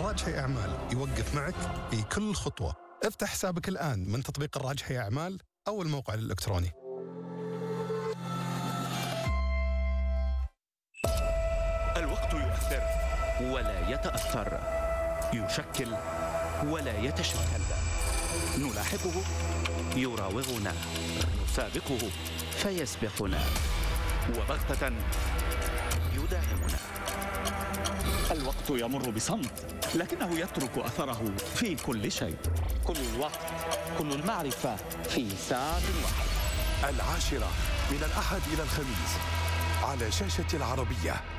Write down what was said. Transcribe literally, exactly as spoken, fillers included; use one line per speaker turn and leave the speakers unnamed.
الراجحي أعمال يوقف معك في كل خطوة. افتح حسابك الآن من تطبيق الراجحي أعمال أو الموقع الإلكتروني.
الوقت يؤثر ولا يتأثر، يشكل ولا يتشكل، نلاحقه يراوغنا، نسابقه فيسبقنا، وبغتة يداهمنا. الوقت يمر بصمت، لكنه يترك أثره في كل شيء.
كل الوقت، كل المعرفة في ساعة واحدة.
العاشرة من الأحد إلى الخميس على شاشة العربية.